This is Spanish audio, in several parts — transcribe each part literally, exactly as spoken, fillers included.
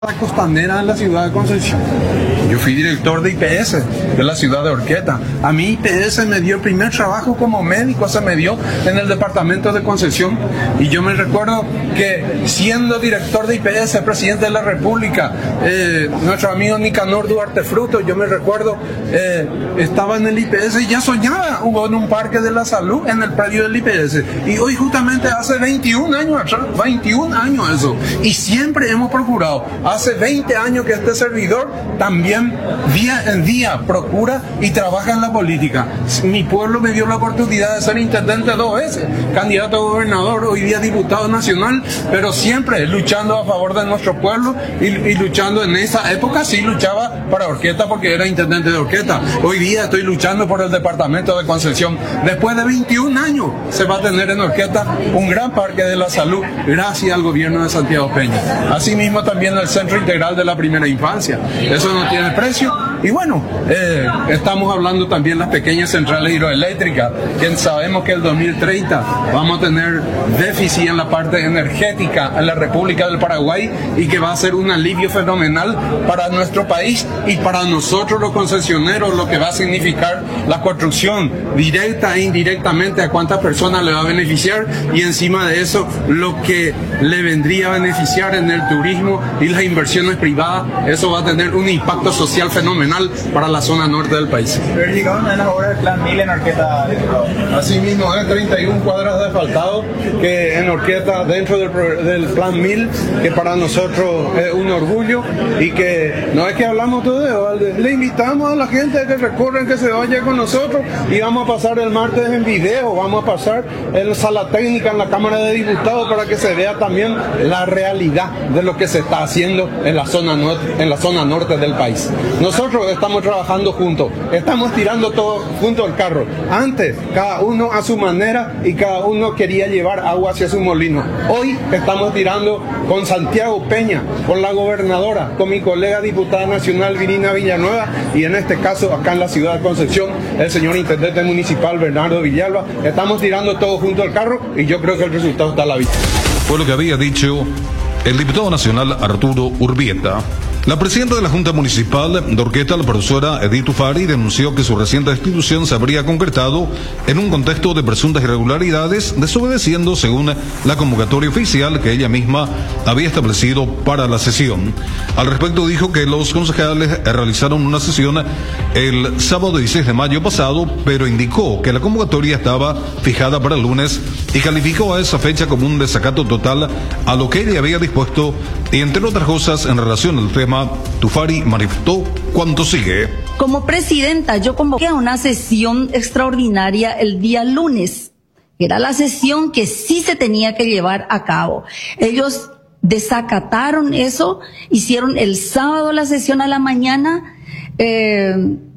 La costanera de la ciudad de Concepción. Yo fui director de I P S de la ciudad de Orqueta. A mí I P S me dio el primer trabajo como médico, se me dio en el departamento de Concepción. Y yo me recuerdo que siendo director de I P S, presidente de la República, eh, nuestro amigo Nicanor Duarte Fruto, yo me recuerdo, eh, estaba en el I P S y ya soñaba, hubo en un parque de la salud en el predio del I P S. Y hoy justamente hace veintiún años atrás, veintiún años eso. Y siempre hemos procurado. Hace veinte años que este servidor también día en día procura y trabaja en la política. Mi pueblo me dio la oportunidad de ser intendente dos veces, candidato a gobernador, hoy día diputado nacional, pero siempre luchando a favor de nuestro pueblo y, y luchando en esa época, sí luchaba para Orqueta porque era intendente de Orqueta. Hoy día estoy luchando por el departamento de Concepción. Después de veintiún años se va a tener en Orqueta un gran parque de la salud gracias al gobierno de Santiago Peña. Asimismo también el Centro Integral de la Primera Infancia. Eso no tiene precio. Y bueno, eh, estamos hablando también de las pequeñas centrales hidroeléctricas, que sabemos que el dos mil treinta vamos a tener déficit en la parte energética en la República del Paraguay y que va a ser un alivio fenomenal para nuestro país y para nosotros los concesioneros, lo que va a significar la construcción directa e indirectamente a cuántas personas le va a beneficiar y encima de eso lo que le vendría a beneficiar en el turismo y las inversiones privadas. Eso va a tener un impacto social fenomenal para la zona norte del país. Pero llegaron a las obras del Plan Mil en Orqueta. Así mismo, hay treinta y una cuadras de asfaltado que en Orqueta, dentro del, del Plan Mil, que para nosotros es un orgullo y que no es que hablamos todo de eso, le invitamos a la gente que recorren, que se vaya con nosotros y vamos a pasar el martes en video, vamos a pasar en sala técnica en la Cámara de Diputados para que se vea también la realidad de lo que se está haciendo en la zona norte, en la zona norte del país. Nosotros estamos trabajando juntos, estamos tirando todo junto al carro. Antes, cada uno a su manera y cada uno quería llevar agua hacia su molino. Hoy estamos tirando con Santiago Peña, con la gobernadora, con mi colega diputada nacional Virina Villanueva y en este caso acá en la ciudad de Concepción, el señor intendente municipal Bernardo Villalba. Estamos tirando todo junto al carro y yo creo que el resultado está a la vista. Fue lo que había dicho el diputado nacional Arturo Urbieta. La presidenta de la Junta Municipal de Orqueta, la profesora Edith Tufari, denunció que su reciente destitución se habría concretado en un contexto de presuntas irregularidades, desobedeciendo según la convocatoria oficial que ella misma había establecido para la sesión. Al respecto dijo que los concejales realizaron una sesión el sábado dieciséis de mayo pasado, pero indicó que la convocatoria estaba fijada para el lunes y calificó a esa fecha como un desacato total a lo que ella había dispuesto y entre otras cosas en relación al tema Tufari manifestó cuánto sigue. Como presidenta, yo convoqué a una sesión extraordinaria el día lunes. Era la sesión que sí se tenía que llevar a cabo. Ellos desacataron eso, hicieron el sábado la sesión a la mañana eh,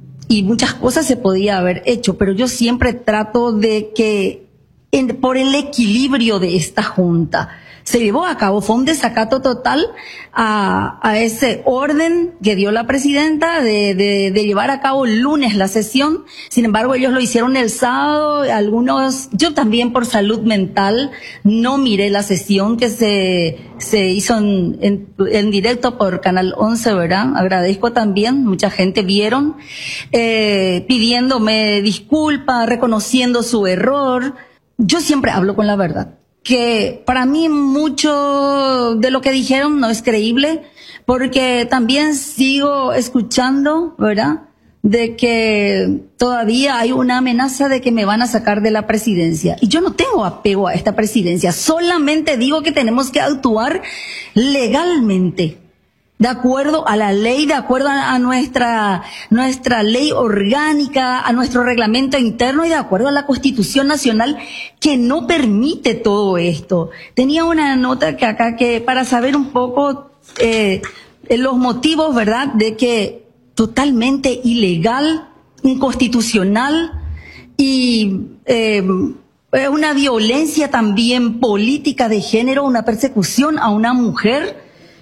y muchas cosas se podía haber hecho, pero yo siempre trato de que en, por el equilibrio de esta junta se llevó a cabo, fue un desacato total a, a ese orden que dio la presidenta de, de, de llevar a cabo el lunes la sesión. Sin embargo, ellos lo hicieron el sábado, algunos, yo también por salud mental no miré la sesión que se, se hizo en, en, en directo por Canal once, ¿verdad? Agradezco también, mucha gente vieron, eh, pidiéndome disculpas, reconociendo su error. Yo siempre hablo con la verdad, que para mí mucho de lo que dijeron no es creíble, porque también sigo escuchando, ¿verdad?, de que todavía hay una amenaza de que me van a sacar de la presidencia. Y yo no tengo apego a esta presidencia, solamente digo que tenemos que actuar legalmente, de acuerdo a la ley, de acuerdo a nuestra, nuestra ley orgánica, a nuestro reglamento interno y de acuerdo a la Constitución Nacional que no permite todo esto. Tenía una nota que acá que para saber un poco eh, los motivos, ¿verdad?, de que totalmente ilegal, inconstitucional y eh, una violencia también política de género, una persecución a una mujer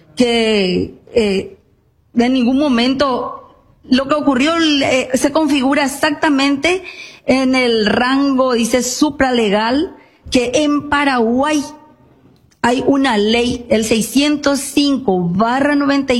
que eh, en ningún momento lo que ocurrió eh, se configura exactamente en el rango, dice, supralegal, que en Paraguay hay una ley, el seiscientos cinco barra noventa